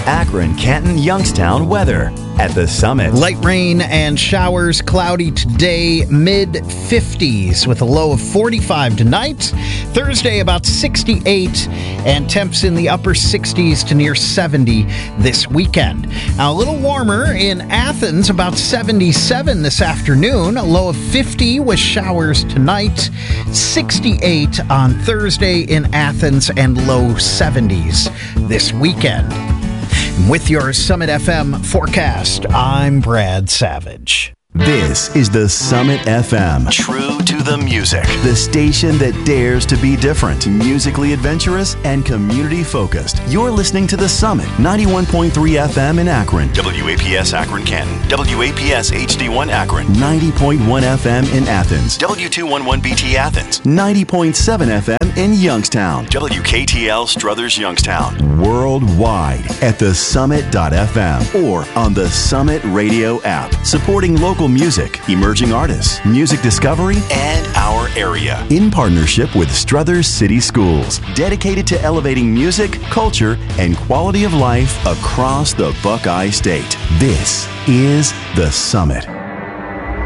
Akron, Canton, Youngstown weather at the Summit. Light rain and showers, cloudy today, mid-50s with a low of 45 tonight. Thursday about 68 and temps in the upper 60s to near 70 this weekend. Now a little warmer in Athens, about 77 this afternoon, a low of 50 with showers tonight, 68 on Thursday in Athens and low 70s this weekend. With your Summit FM forecast, I'm Brad Savage. This is the Summit FM. True to the music. The station that dares to be different, musically adventurous, and community-focused. You're listening to the Summit, 91.3 FM in Akron. WAPS Akron, Canton. WAPS HD1 Akron. 90.1 FM in Athens. W211BT Athens. 90.7 FM in Youngstown. WKTL Struthers Youngstown. Worldwide at thesummit.fm or on the Summit Radio app. Supporting local music, emerging artists, music discovery, and our area. In partnership with Struthers City Schools, dedicated to elevating music, culture, and quality of life across the Buckeye State. This is The Summit.